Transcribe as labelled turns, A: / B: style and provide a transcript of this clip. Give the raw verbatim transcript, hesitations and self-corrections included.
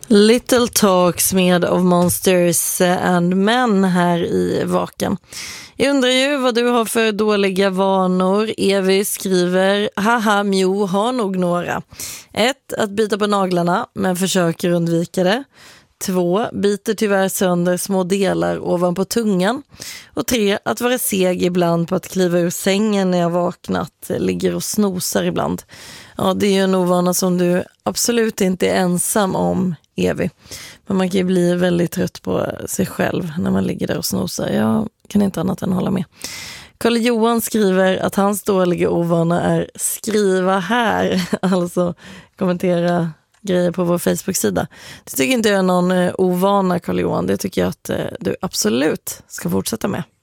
A: Little Talks med of Monsters and Men här i Vaken. Jag undrar ju vad du har för dåliga vanor. Evi skriver, haha, Mjo har nog några. ett. Att bita på naglarna, men försöker undvika det. två. Biter tyvärr sönder små delar ovanpå tungan. Och tre. Att vara seg ibland på att kliva ur sängen när jag vaknat. Ligger och snosar ibland. Ja, det är ju en ovana som du absolut inte är ensam om, Evi. Men man kan ju bli väldigt trött på sig själv när man ligger där och snosar. Jag kan inte annat än hålla med. Karl Johan skriver att hans dåliga ovana är skriva här. Alltså kommentera grejer på vår Facebook-sida. Det tycker inte jag är någon ovana, Karl Johan. Det tycker jag att du absolut ska fortsätta med.